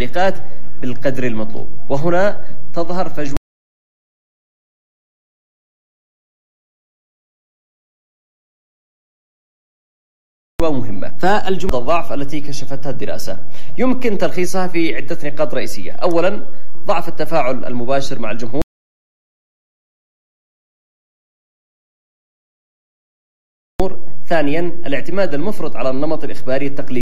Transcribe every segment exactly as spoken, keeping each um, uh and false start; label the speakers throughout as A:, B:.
A: والتعليقات بالقدر المطلوب. وهنا تظهر فجوة مهمة. فالجملة الضعف التي كشفتها الدراسة يمكن تلخيصها في عدة نقاط رئيسية. أولا، ضعف التفاعل المباشر مع الجمهور. ثانيا، الاعتماد المفرط على النمط الإخباري التقليدي.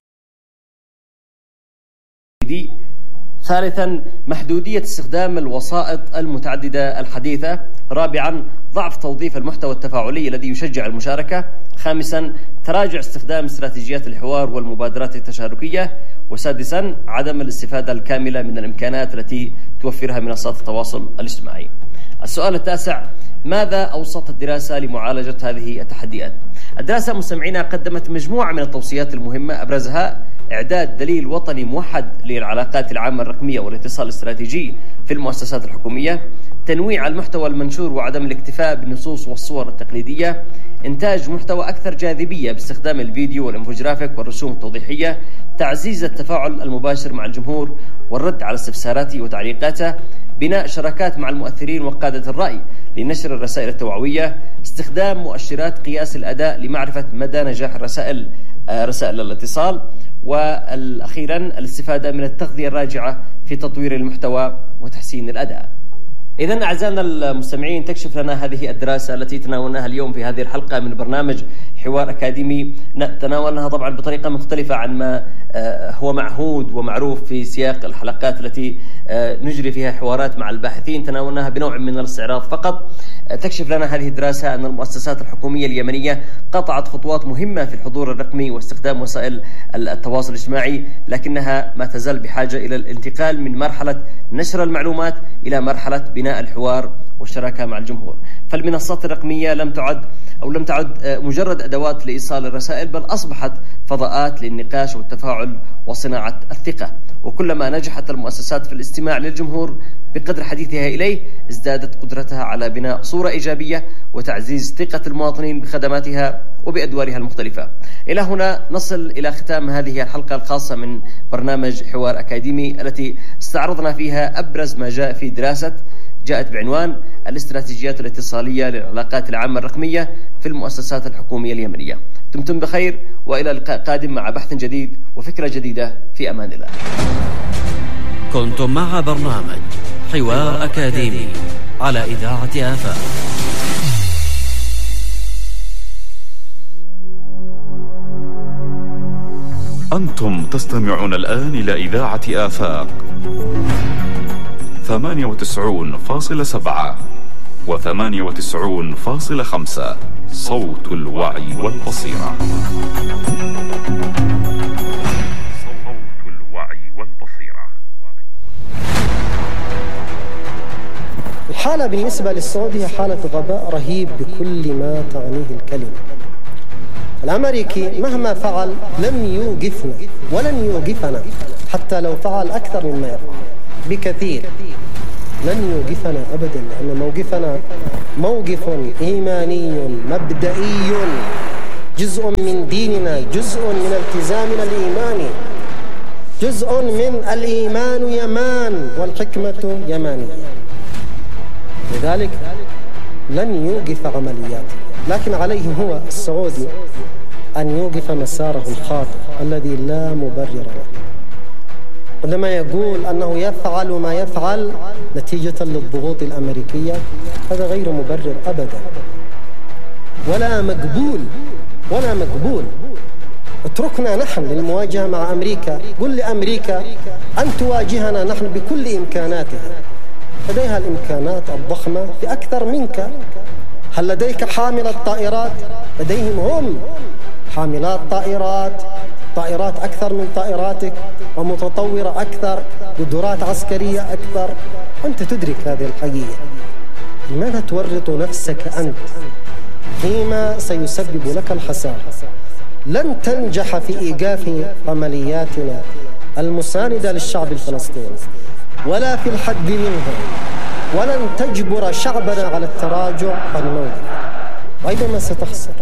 A: ثالثا، محدودية استخدام الوسائط المتعددة الحديثة. رابعا، ضعف توظيف المحتوى التفاعلي الذي يشجع المشاركة. خامسا، تراجع استخدام استراتيجيات الحوار والمبادرات التشاركية. وسادسا، عدم الاستفادة الكاملة من الإمكانات التي توفرها منصات التواصل الاجتماعي. السؤال التاسع، ماذا أوصت الدراسة لمعالجة هذه التحديات؟ الدراسة مستمعينا قدمت مجموعة من التوصيات المهمة، أبرزها إعداد دليل وطني موحد للعلاقات العامة الرقمية والاتصال الاستراتيجي في المؤسسات الحكومية، تنويع المحتوى المنشور وعدم الاكتفاء بالنصوص والصور التقليدية، إنتاج محتوى أكثر جاذبية باستخدام الفيديو والإنفوجرافيك والرسوم التوضيحية، تعزيز التفاعل المباشر مع الجمهور والرد على استفساراته وتعليقاته، بناء شراكات مع المؤثرين وقادة الرأي لنشر الرسائل التوعوية، استخدام مؤشرات قياس الأداء لمعرفة مدى نجاح الرسائل رسائل الاتصال، والأخيرا الاستفادة من التغذية الراجعة في تطوير المحتوى وتحسين الأداء. إذن أعزائنا المستمعين، تكشف لنا هذه الدراسة التي تناولناها اليوم في هذه الحلقة من برنامج حوار أكاديمي، تناولناها طبعا بطريقة مختلفة عن ما هو معهود ومعروف في سياق الحلقات التي نجري فيها حوارات مع الباحثين، تناولناها بنوع من الاستعراض فقط. تكشف لنا هذه الدراسة أن المؤسسات الحكومية اليمنية قطعت خطوات مهمة في الحضور الرقمي واستخدام وسائل التواصل الاجتماعي، لكنها ما تزال بحاجة إلى الانتقال من مرحلة نشر المعلومات إلى مرحلة بناء الحوار والشراكة مع الجمهور. فالمنصات الرقمية لم تعد أو لم تعد مجرد أدوات لإيصال الرسائل، بل أصبحت فضاءات للنقاش والتفاعل وصناعة الثقة. وكلما نجحت المؤسسات في الاستماع للجمهور بقدر حديثها إليه، ازدادت قدرتها على بناء صورة إيجابية وتعزيز ثقة المواطنين بخدماتها وبأدوارها المختلفة. إلى هنا نصل إلى ختام هذه الحلقة الخاصة من برنامج حوار أكاديمي، التي استعرضنا فيها أبرز ما جاء في دراسة جاءت بعنوان الاستراتيجيات الاتصالية للعلاقات العامة الرقمية في المؤسسات الحكومية اليمنية. دمتم بخير، وإلى اللقاء قادم مع بحث جديد وفكرة جديدة، في أمان الله.
B: كنتم مع برنامج حوار أكاديمي على إذاعة آفاق.
C: أنتم تستمعون الآن إلى إذاعة آفاق ثمانية وتسعون فاصلة سبعة وثمانية وتسعون فاصلة خمسة، صوت الوعي والبصيرة. صوت الوعي والبصيرة.
D: الحالة بالنسبة للسعودية هي حالة غباء رهيب بكل ما تعنيه الكلمة. الأمريكي مهما فعل لم يوقفنا ولن يوقفنا، حتى لو فعل أكثر مما يفعل بكثير لن يوقفنا أبدا، لأن موقفنا موقف إيماني مبدئي، جزء من ديننا، جزء من التزامنا الإيماني، جزء من الإيمان يمان والحكمة يمانية. لذلك لن يوقف عملياته، لكن عليه هو السعودي أن يوقف مساره الخاطئ الذي لا مبرر له. عندما يقول أنه يفعل ما يفعل نتيجة للضغوط الأمريكية، هذا غير مبرر أبدا ولا مقبول ولا مقبول. اتركنا نحن للمواجهة مع أمريكا، قل لأمريكا أن تواجهنا نحن بكل إمكاناتها، لديها الإمكانات الضخمة في أكثر منك. هل لديك حاملة طائرات؟ لديهم هم حاملات طائرات، طائرات أكثر من طائراتك ومتطورة أكثر، قدرات عسكرية أكثر. أنت تدرك هذه الحقيقة، لماذا تورط نفسك أنت فيما سيسبب لك الخسارة؟ لن تنجح في إيقاف عملياتنا المساندة للشعب الفلسطيني ولا في الحد منها، ولن تجبر شعبنا على التراجع عن موقفه، وأيضا ستخسر.